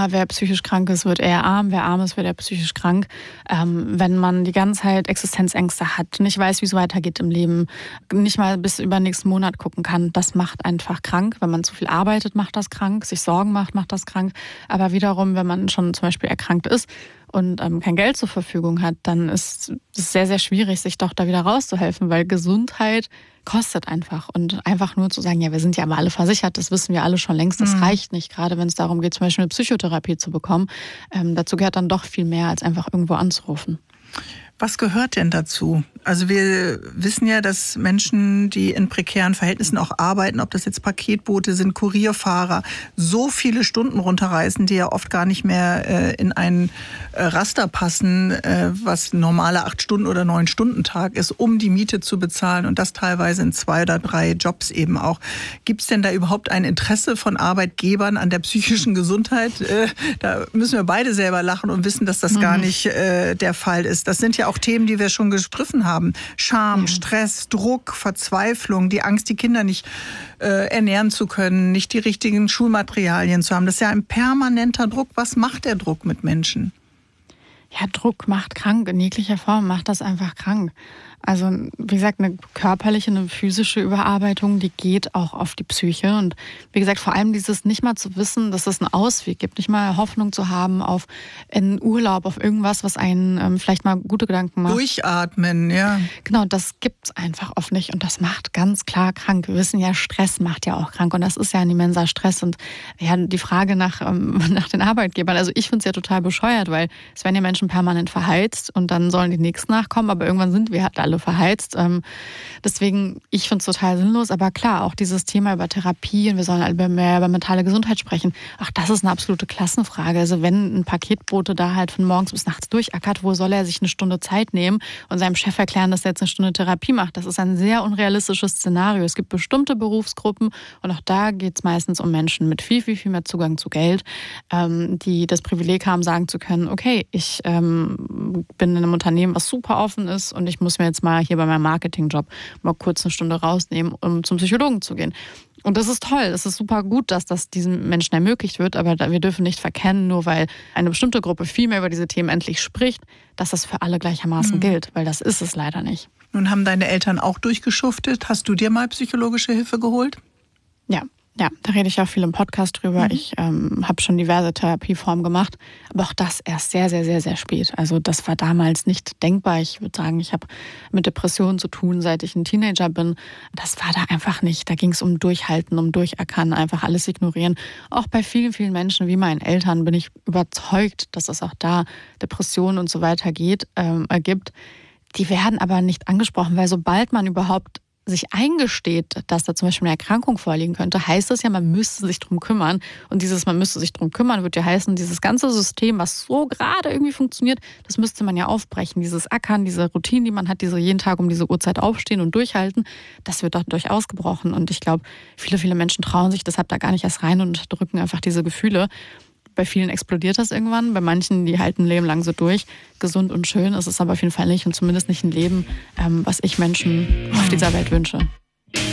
immer, wer psychisch krank ist, wird eher arm, wer arm ist, wird eher psychisch krank. Wenn man die ganze Zeit Existenzängste hat, nicht weiß, wie es weitergeht im Leben, nicht mal bis über den nächsten Monat gucken kann, das macht einfach krank. Wenn man zu viel arbeitet, macht das krank, sich Sorgen macht das krank. Aber wiederum, wenn man schon zum Beispiel erkrankt ist und kein Geld zur Verfügung hat, dann ist es sehr, sehr schwierig, sich doch da wieder rauszuhelfen, weil Gesundheit kostet einfach. Und einfach nur zu sagen, ja, wir sind ja aber alle versichert, das wissen wir alle schon längst, das reicht nicht, gerade wenn es darum geht, zum Beispiel eine Psychotherapie zu bekommen. Dazu gehört dann doch viel mehr, als einfach irgendwo anzurufen. Was gehört denn dazu? Also wir wissen ja, dass Menschen, die in prekären Verhältnissen auch arbeiten, ob das jetzt Paketboote sind, Kurierfahrer, so viele Stunden runterreißen, die ja oft gar nicht mehr in ein Raster passen, was normaler 8- oder 9-Stunden-Tag ist, um die Miete zu bezahlen und das teilweise in 2 oder 3 Jobs eben auch. Gibt es denn da überhaupt ein Interesse von Arbeitgebern an der psychischen Gesundheit? Da müssen wir beide selber lachen und wissen, dass das gar nicht der Fall ist. Das sind ja auch Themen, die wir schon gestriffen haben. Scham, Stress, Druck, Verzweiflung, die Angst, die Kinder nicht ernähren zu können, nicht die richtigen Schulmaterialien zu haben. Das ist ja ein permanenter Druck. Was macht der Druck mit Menschen? Ja, Druck macht krank. In jeglicher Form macht das einfach krank. Also wie gesagt, eine körperliche, eine physische Überarbeitung, die geht auch auf die Psyche. Und wie gesagt, vor allem dieses nicht mal zu wissen, dass es einen Ausweg gibt, nicht mal Hoffnung zu haben auf einen Urlaub, auf irgendwas, was einen vielleicht mal gute Gedanken macht. Durchatmen, ja. Genau, das gibt's einfach oft nicht und das macht ganz klar krank. Wir wissen ja, Stress macht ja auch krank und das ist ja ein immenser Stress. Und ja, die Frage nach den Arbeitgebern, also ich finde es ja total bescheuert, weil es werden ja Menschen permanent verheizt und dann sollen die nächsten nachkommen, aber irgendwann sind wir halt alle verheizt. Deswegen, ich finde es total sinnlos, aber klar, auch dieses Thema über Therapie und wir sollen alle mehr über mentale Gesundheit sprechen, auch das ist eine absolute Klassenfrage. Also wenn ein Paketbote da halt von morgens bis nachts durchackert, wo soll er sich eine Stunde Zeit nehmen und seinem Chef erklären, dass er jetzt eine Stunde Therapie macht? Das ist ein sehr unrealistisches Szenario. Es gibt bestimmte Berufsgruppen und auch da geht es meistens um Menschen mit viel, viel, viel mehr Zugang zu Geld, die das Privileg haben, sagen zu können, okay, ich bin in einem Unternehmen, was super offen ist und ich muss mir jetzt mal hier bei meinem Marketingjob mal kurz eine Stunde rausnehmen, um zum Psychologen zu gehen. Und das ist toll, es ist super gut, dass das diesen Menschen ermöglicht wird, aber wir dürfen nicht verkennen, nur weil eine bestimmte Gruppe viel mehr über diese Themen endlich spricht, dass das für alle gleichermaßen gilt, weil das ist es leider nicht. Nun haben deine Eltern auch durchgeschuftet. Hast du dir mal psychologische Hilfe geholt? Ja, da rede ich auch viel im Podcast drüber. Ich habe schon diverse Therapieformen gemacht, aber auch das erst sehr, sehr, sehr, sehr spät. Also das war damals nicht denkbar. Ich würde sagen, ich habe mit Depressionen zu tun, seit ich ein Teenager bin. Das war da einfach nicht. Da ging es um Durchhalten, um Durchackern, einfach alles ignorieren. Auch bei vielen, vielen Menschen wie meinen Eltern bin ich überzeugt, dass es auch da Depressionen und so weiter gibt. Die werden aber nicht angesprochen, weil sobald man überhaupt sich eingesteht, dass da zum Beispiel eine Erkrankung vorliegen könnte, heißt das ja, man müsste sich drum kümmern. Und dieses man müsste sich drum kümmern wird ja heißen, dieses ganze System, was so gerade irgendwie funktioniert, das müsste man ja aufbrechen. Dieses Ackern, diese Routine, die man hat, diese jeden Tag um diese Uhrzeit aufstehen und durchhalten, das wird dadurch ausgebrochen. Und ich glaube, viele, viele Menschen trauen sich deshalb da gar nicht erst rein und unterdrücken einfach diese Gefühle. Bei vielen explodiert das irgendwann, bei manchen, die halten ein Leben lang so durch. Gesund und schön ist es aber auf jeden Fall nicht und zumindest nicht ein Leben, was ich Menschen auf dieser Welt wünsche.